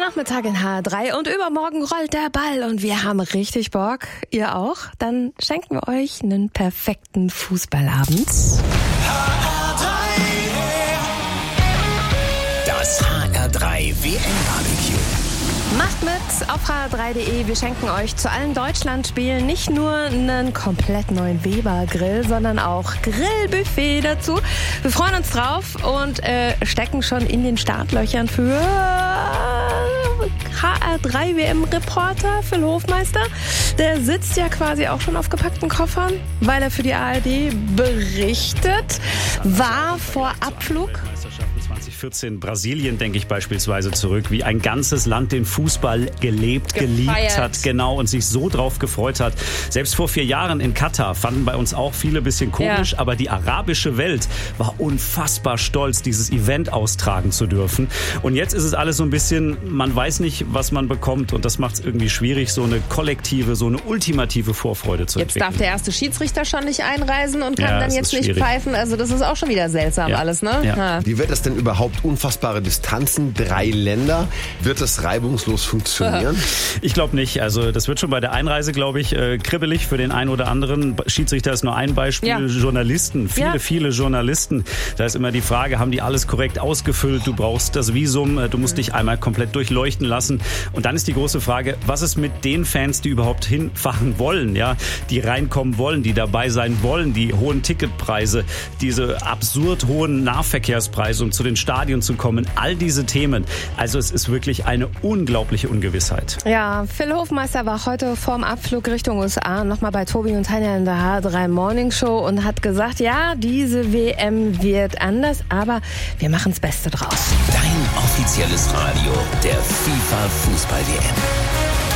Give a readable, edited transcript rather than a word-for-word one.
Nachmittag in HR3 und übermorgen rollt der Ball und wir haben richtig Bock. Ihr auch? Dann schenken wir euch einen perfekten Fußballabend. HR3, das HR3 WM-Barbecue. Macht mit auf hr3.de. Wir schenken euch zu allen Deutschlandspielen nicht nur einen komplett neuen Weber-Grill, sondern auch Grillbuffet dazu. Wir freuen uns drauf und stecken schon in den Startlöchern für HR3 WM-Reporter Phil Hofmeister. Der sitzt ja quasi auch schon auf gepackten Koffern, weil er für die ARD berichtet. War vor Abflug 2014 Brasilien, denke ich beispielsweise zurück, wie ein ganzes Land den Fußball geliebt hat, genau, und sich so drauf gefreut hat. Selbst vor 4 Jahren in Katar fanden bei uns auch viele ein bisschen komisch, aber die arabische Welt war unfassbar stolz, dieses Event austragen zu dürfen. Und jetzt ist es alles so ein bisschen, man weiß nicht, was man bekommt, und das macht es irgendwie schwierig, so eine kollektive, so eine ultimative Vorfreude zu entwickeln. Jetzt darf der erste Schiedsrichter schon nicht einreisen und kann dann jetzt nicht schwierig pfeifen. Also das ist auch schon wieder seltsam alles, ne? Ja. Wie wird das denn überhaupt? Unfassbare Distanzen, 3 Länder. Wird das reibungslos funktionieren? Ich glaube nicht. Also das wird schon bei der Einreise, glaube ich, kribbelig für den einen oder anderen. Schiedsrichter ist nur ein Beispiel. Ja. Journalisten, viele Journalisten. Da ist immer die Frage, haben die alles korrekt ausgefüllt? Du brauchst das Visum, du musst dich einmal komplett durchleuchten lassen. Und dann ist die große Frage, was ist mit den Fans, die überhaupt hinfahren wollen, ja, die reinkommen wollen, die dabei sein wollen, die hohen Ticketpreise, diese absurd hohen Nahverkehrspreise, um zu den Stadien zu kommen, all diese Themen. Also es ist wirklich eine unglaubliche Ungewissheit. Ja, Phil Hofmeister war heute vorm Abflug Richtung USA nochmal bei Tobi und Tanja in der HR3 Morning Show und hat gesagt, ja, diese WM wird anders, aber wir machen das Beste draus. Dein offizielles Radio der FIFA Fußball-WM.